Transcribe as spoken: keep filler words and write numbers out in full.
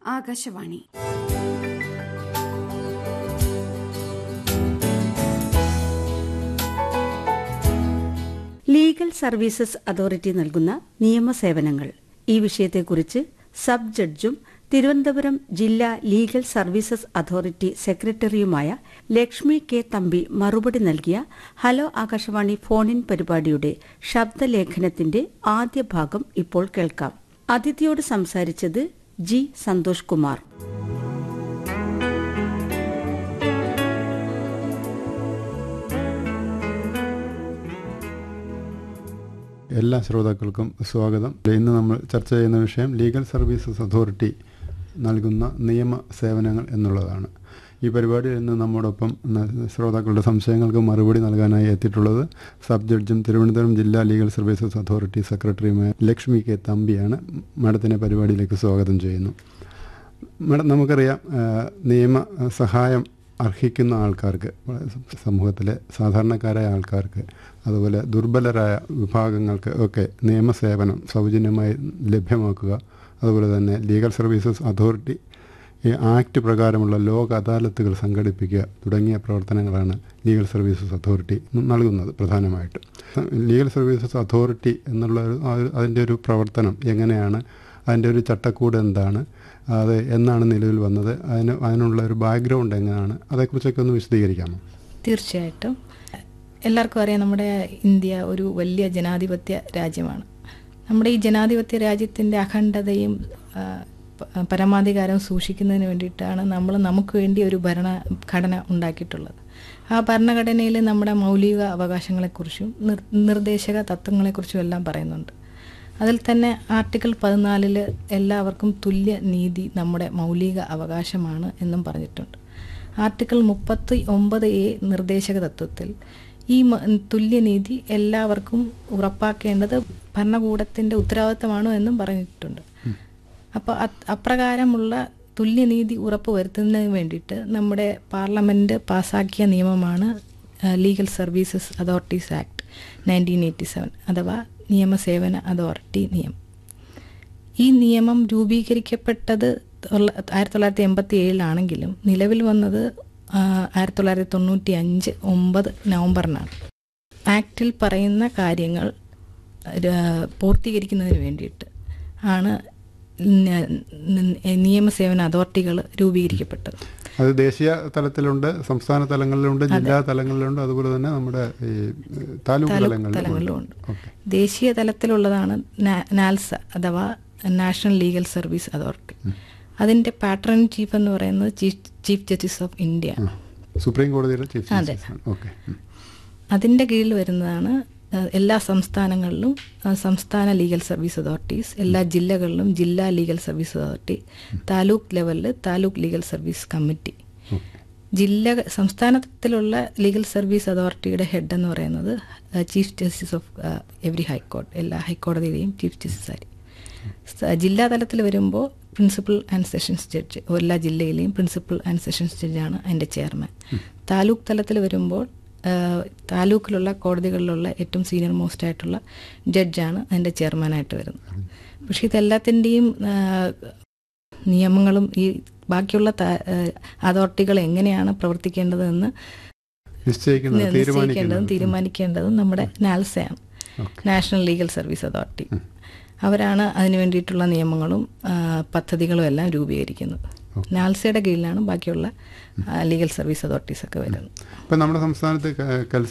Akashvani. Legal services authority നൽകുന്ന നിയമസേവനങ്ങൾ ഈ വിഷയത്തെക്കുറിച്ച് സബ് ജഡ്ജും തിരുവനന്തപുരം ജില്ലാ ലീഗൽ സർവീസസ് അതോറിറ്റി സെക്രട്ടറിയുമായ ലക്ഷ്മി കെ തമ്പി മറുപടി നൽകിയ ഹലോ ആകാശവാണി ഫോൺ ഇൻ പരിപാടിയുടെ ശബ്ദലേഖനത്തിന്റെ ആദ്യ ഭാഗം ഇപ്പോൾ കേൾക്കാം. അതിഥിയോട് സംസാരിച്ചത് ജി സന്തോഷ് കുമാർ. എല്ലാ ശ്രോതാക്കൾക്കും സ്വാഗതം. ഇന്ന് നമ്മൾ ചർച്ച ചെയ്യുന്ന വിഷയം ലീഗൽ സർവീസസ് അതോറിറ്റി നൽകുന്ന നിയമ സേവനങ്ങൾ എന്നുള്ളതാണ്. ഈ പരിപാടിയിൽ ഇന്ന് നമ്മോടൊപ്പം ശ്രോതാക്കളുടെ സംശയങ്ങൾക്ക് മറുപടി നൽകാനായി എത്തിയിട്ടുള്ളത് സബ് ജഡ്ജും തിരുവനന്തപുരം ജില്ലാ ലീഗൽ സർവീസസ് അതോറിറ്റി സെക്രട്ടറിയുമായ ലക്ഷ്മി കെ തമ്പിയാണ്. മാഡത്തിനെ പരിപാടിയിലേക്ക് സ്വാഗതം ചെയ്യുന്നു. മാഡം, നമുക്കറിയാം നിയമ സഹായം അർഹിക്കുന്ന ആൾക്കാർക്ക്, സമൂഹത്തിലെ സാധാരണക്കാരായ ആൾക്കാർക്ക്, അതുപോലെ ദുർബലരായ വിഭാഗങ്ങൾക്ക് ഒക്കെ നിയമസേവനം സൗജന്യമായി ലഭ്യമാക്കുക, അതുപോലെ തന്നെ ലീഗൽ സർവീസസ് അതോറിറ്റി ഈ ആക്ട് പ്രകാരമുള്ള ലോക അദാലത്തുകൾ സംഘടിപ്പിക്കുക തുടങ്ങിയ പ്രവർത്തനങ്ങളാണ് ലീഗൽ സർവീസസ് അതോറിറ്റി നൽകുന്നത് പ്രധാനമായിട്ടും. ലീഗൽ സർവീസസ് അതോറിറ്റി എന്നുള്ള അതിൻ്റെ ഒരു പ്രവർത്തനം എങ്ങനെയാണ്, അതിൻ്റെ ഒരു ചട്ടക്കൂട് എന്താണ്, അത് എന്നാണ് നിലവിൽ വന്നത്, അതിന് അതിനുള്ള ഒരു ബാക്ക്ഗ്രൗണ്ട് എങ്ങനെയാണ്, അതേക്കുറിച്ചൊക്കെ ഒന്ന് വിശദീകരിക്കാമോ? തീർച്ചയായിട്ടും. എല്ലാവർക്കും അറിയാം, നമ്മുടെ ഇന്ത്യ ഒരു വലിയ ജനാധിപത്യ രാജ്യമാണ്. നമ്മുടെ ഈ ജനാധിപത്യ രാജ്യത്തിൻ്റെ അഖണ്ഡതയും പരമാധികാരവും സൂക്ഷിക്കുന്നതിന് വേണ്ടിയിട്ടാണ് നമ്മൾ നമുക്ക് വേണ്ടി ഒരു ഭരണഘടന ഉണ്ടാക്കിയിട്ടുള്ളത്. ആ ഭരണഘടനയിൽ നമ്മുടെ മൗലിക അവകാശങ്ങളെക്കുറിച്ചും നിർ നിർദ്ദേശക തത്വങ്ങളെക്കുറിച്ചും എല്ലാം പറയുന്നുണ്ട്. അതിൽ തന്നെ ആർട്ടിക്കിൾ പതിനാലിൽ എല്ലാവർക്കും തുല്യ നീതി നമ്മുടെ മൗലിക അവകാശമാണ് എന്നും പറഞ്ഞിട്ടുണ്ട്. ആർട്ടിക്കിൾ മുപ്പത്തി ഒമ്പത് എ നിർദ്ദേശക തത്വത്തിൽ ഈ തുല്യനീതി എല്ലാവർക്കും ഉറപ്പാക്കേണ്ടത് ഭരണകൂടത്തിൻ്റെ ഉത്തരവാദിത്തമാണോ എന്നും പറഞ്ഞിട്ടുണ്ട്. അപ്പോൾ അപ്രകാരമുള്ള തുല്യനീതി ഉറപ്പ് വരുത്തുന്നതിന് വേണ്ടിയിട്ട് നമ്മുടെ പാർലമെൻറ്റ് പാസ്സാക്കിയ നിയമമാണ് legal services authorities act nineteen eighty seven അഥവാ നിയമസേവന അതോറിറ്റി നിയമം. ഈ നിയമം രൂപീകരിക്കപ്പെട്ടത് ആയിരത്തി തൊള്ളായിരത്തി എൺപത്തി ഏഴിലാണെങ്കിലും നിലവിൽ വന്നത് ആയിരത്തി തൊള്ളായിരത്തി തൊണ്ണൂറ്റി അഞ്ച് ഒമ്പത് നവംബറിനാണ്. ആക്ടിൽ പറയുന്ന കാര്യങ്ങൾ പൂർത്തീകരിക്കുന്നതിന് വേണ്ടിയിട്ട് ആണ് നിയമസേവന അതോറിറ്റികൾ രൂപീകരിക്കപ്പെട്ടത്. അത് ദേശീയ തലത്തിലുണ്ട്, സംസ്ഥാന തലങ്ങളിലുണ്ട്, ജില്ലാ തലങ്ങളിലുണ്ട്, അതുപോലെ തന്നെ നമ്മുടെ ഈ താലൂക്ക് തലങ്ങളിലുണ്ട്. ദേശീയ തലത്തിലുള്ളതാണ് നാൽസ അഥവാ നാഷണൽ ലീഗൽ സർവീസ് അതോറിറ്റി. അതിൻ്റെ പാട്രൺ ചീഫ് എന്ന് പറയുന്നത് chief chief justice of India, supreme കോടതിയുടെ ചീഫ് ജസ്റ്റിസ്. അതിൻ്റെ കീഴിൽ വരുന്നതാണ് എല്ലാ സംസ്ഥാനങ്ങളിലും സംസ്ഥാന ലീഗൽ സർവീസ് അതോറിറ്റീസ്, എല്ലാ ജില്ലകളിലും ജില്ലാ ലീഗൽ സർവീസ് അതോറിറ്റി, താലൂക്ക് ലെവലിൽ താലൂക്ക് ലീഗൽ സർവീസ് കമ്മിറ്റി. ജില്ല സംസ്ഥാനത്തിലുള്ള ലീഗൽ സർവീസ് അതോറിറ്റിയുടെ ഹെഡ് എന്ന് പറയുന്നത് ചീഫ് ജസ്റ്റിസ് ഓഫ് എവറി ഹൈക്കോടതി, എല്ലാ ഹൈക്കോടതിയിലെയും ചീഫ് ജസ്റ്റിസ് ആയി. ജില്ലാ തലത്തിൽ വരുമ്പോൾ പ്രിൻസിപ്പൽ ആൻഡ് സെഷൻസ് ജഡ്ജ്, എല്ലാ ജില്ലയിലെയും പ്രിൻസിപ്പൽ ആൻഡ് സെഷൻസ് ജഡ്ജാണ് അതിൻ്റെ ചെയർമാൻ. താലൂക്ക് തലത്തിൽ വരുമ്പോൾ താലൂക്കിലുള്ള കോടതികളിലുള്ള ഏറ്റവും സീനിയർ മോസ്റ്റ് ആയിട്ടുള്ള ജഡ്ജാണ് അതിൻ്റെ ചെയർമാനായിട്ട് വരുന്നത്. പക്ഷേ ഇതെല്ലാത്തിൻ്റെയും നിയമങ്ങളും ഈ ബാക്കിയുള്ള അതോറിറ്റികൾ എങ്ങനെയാണ് പ്രവർത്തിക്കേണ്ടതെന്ന് നിശ്ചയിക്കേണ്ടതും തീരുമാനിക്കേണ്ടതും നമ്മുടെ നാൽസയാണ്, നാഷണൽ ലീഗൽ സർവീസ് അതോറിറ്റി. അവരാണ് അതിനു വേണ്ടിയിട്ടുള്ള നിയമങ്ങളും പദ്ധതികളും എല്ലാം രൂപീകരിക്കുന്നത്. നാൽസയുടെ കീഴിലാണ് ബാക്കിയുള്ള ലീഗൽ സർവീസ് അതോറിറ്റീസ് ഒക്കെ വരുന്നത്. ഇപ്പം നമ്മുടെ സംസ്ഥാനത്ത്